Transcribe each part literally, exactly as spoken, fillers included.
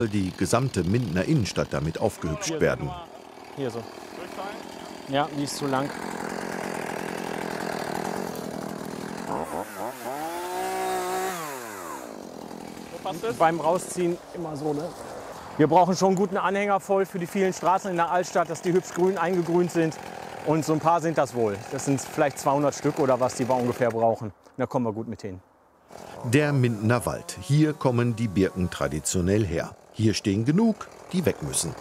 Die gesamte Mindener Innenstadt damit aufgehübscht werden. Hier so. Ja, die ist zu lang. Beim Rausziehen immer so, ne? Wir brauchen schon einen guten Anhänger voll für die vielen Straßen in der Altstadt, dass die hübsch grün eingegrünt sind. Und so ein paar sind das wohl. Das sind vielleicht zweihundert Stück oder was, die wir ungefähr brauchen. Da kommen wir gut mit hin. Der Mindener Wald. Hier kommen die Birken traditionell her. Hier stehen genug, die weg müssen.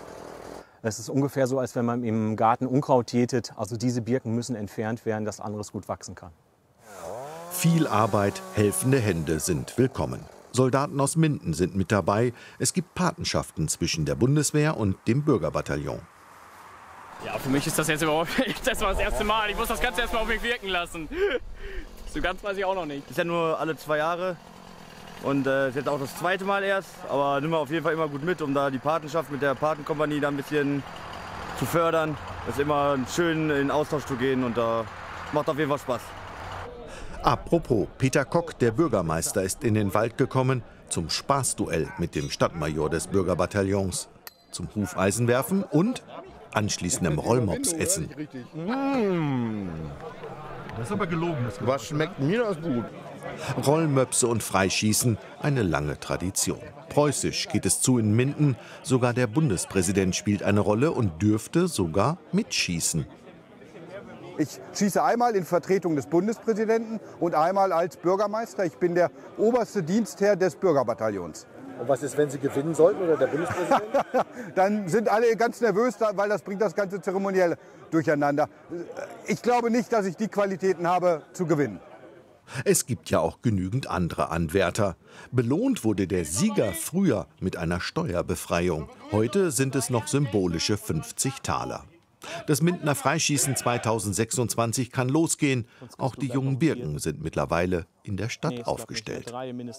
Es ist ungefähr so, als wenn man im Garten Unkraut jätet. Also diese Birken müssen entfernt werden, dass anderes gut wachsen kann. Viel Arbeit, helfende Hände sind willkommen. Soldaten aus Minden sind mit dabei. Es gibt Patenschaften zwischen der Bundeswehr und dem Bürgerbataillon. Ja, für mich ist das jetzt überhaupt das war das erste Mal. Ich muss das Ganze erst mal auf mich wirken lassen. So ganz weiß ich auch noch nicht. Ist ja nur alle zwei Jahre und äh, ist jetzt auch das zweite Mal erst. Aber nehmen wir auf jeden Fall immer gut mit, um da die Patenschaft mit der Patenkompanie da ein bisschen zu fördern. Es ist immer schön, in den Austausch zu gehen und da äh, macht auf jeden Fall Spaß. Apropos, Peter Kock, der Bürgermeister, ist in den Wald gekommen zum Spaßduell mit dem Stadtmajor des Bürgerbataillons. Zum Hufeisenwerfen und anschließendem Rollmops-Essen. Mmh. Das ist aber gelogen. Das Was schmeckt mir das gut? Rollmöpse und Freischießen, eine lange Tradition. Preußisch geht es zu in Minden. Sogar der Bundespräsident spielt eine Rolle und dürfte sogar mitschießen. Ich schieße einmal in Vertretung des Bundespräsidenten und einmal als Bürgermeister. Ich bin der oberste Dienstherr des Bürgerbataillons. Und was ist, wenn Sie gewinnen sollten oder der Bundespräsident? Dann sind alle ganz nervös, weil das bringt das ganze Zeremoniell durcheinander. Ich glaube nicht, dass ich die Qualitäten habe, zu gewinnen. Es gibt ja auch genügend andere Anwärter. Belohnt wurde der Sieger früher mit einer Steuerbefreiung. Heute sind es noch symbolische fünfzig Taler. Das Mindener Freischießen zweitausendsechsundzwanzig kann losgehen. Auch die jungen Birken sind mittlerweile in der Stadt aufgestellt.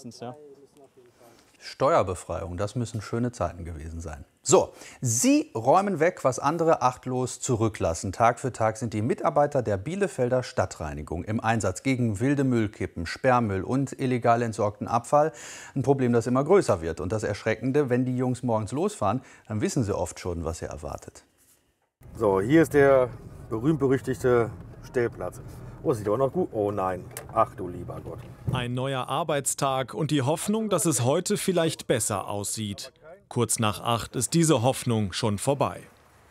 Steuerbefreiung, das müssen schöne Zeiten gewesen sein. So, Sie räumen weg, was andere achtlos zurücklassen. Tag für Tag sind die Mitarbeiter der Bielefelder Stadtreinigung im Einsatz gegen wilde Müllkippen, Sperrmüll und illegal entsorgten Abfall. Ein Problem, das immer größer wird. Und das Erschreckende, wenn die Jungs morgens losfahren, dann wissen sie oft schon, was sie erwartet. So, hier ist der berühmt-berüchtigte Stellplatz. Oh, sieht aber noch gut. Oh nein. Ach du lieber Gott. Ein neuer Arbeitstag und die Hoffnung, dass es heute vielleicht besser aussieht. Kurz nach acht ist diese Hoffnung schon vorbei.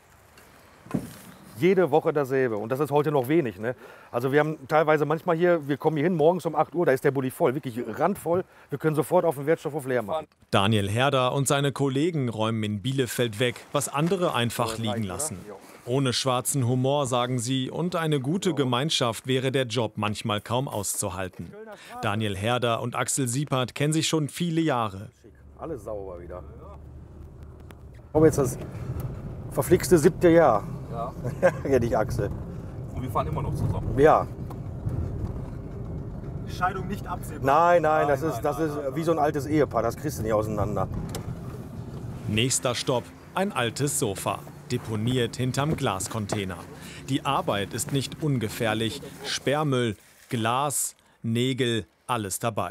Jede Woche dasselbe. Und das ist heute noch wenig. Ne? Also wir haben teilweise manchmal hier, wir kommen hier hin morgens um acht Uhr, da ist der Bulli voll, wirklich randvoll. Wir können sofort auf den Wertstoffhof leer machen. Daniel Herder und seine Kollegen räumen in Bielefeld weg, was andere einfach liegen lassen. Ohne schwarzen Humor, sagen sie, und eine gute Gemeinschaft wäre der Job manchmal kaum auszuhalten. Daniel Herder und Axel Siepert kennen sich schon viele Jahre. Alles sauber wieder. Ich glaube jetzt das verflixte siebte Jahr. Ja. Ja, dich Axel. Und wir fahren immer noch zusammen. Ja. Scheidung nicht absehbar. Nein, nein, das ist, das ist wie so ein altes Ehepaar. Das kriegst du nicht auseinander. Nächster Stopp, ein altes Sofa. Deponiert hinterm Glascontainer. Die Arbeit ist nicht ungefährlich. Sperrmüll, Glas, Nägel, alles dabei.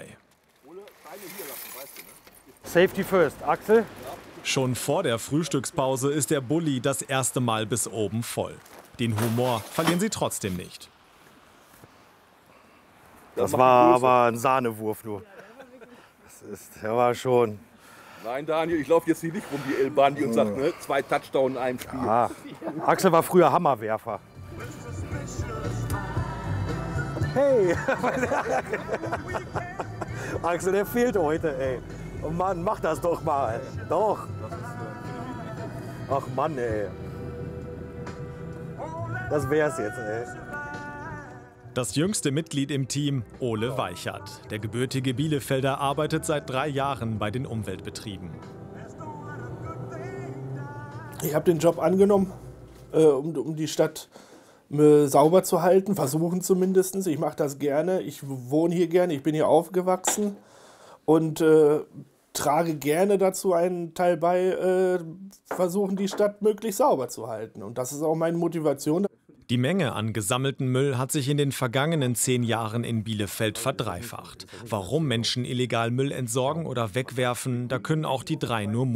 Safety first, Axel. Schon vor der Frühstückspause ist der Bulli das erste Mal bis oben voll. Den Humor verlieren sie trotzdem nicht. Das war aber ein Sahnewurf nur. Das ist, der war schon... Nein, Daniel, ich laufe jetzt hier nicht rum wie El Bandi und sage, ne, zwei Touchdowns in einem Spiel. Ja. Axel war früher Hammerwerfer. Hey! Axel, der fehlt heute, ey. Oh Mann, mach das doch mal. Doch. Ach Mann, ey. Das wär's jetzt, ey. Das jüngste Mitglied im Team, Ole Weichert. Der gebürtige Bielefelder arbeitet seit drei Jahren bei den Umweltbetrieben. Ich habe den Job angenommen, äh, um, um die Stadt äh, sauber zu halten, versuchen zumindest. Ich mache das gerne, ich wohne hier gerne, ich bin hier aufgewachsen und äh, trage gerne dazu einen Teil bei, äh, versuchen die Stadt möglichst sauber zu halten. Und das ist auch meine Motivation. Die Menge an gesammelten Müll hat sich in den vergangenen zehn Jahren in Bielefeld verdreifacht. Warum Menschen illegal Müll entsorgen oder wegwerfen, da können auch die drei nur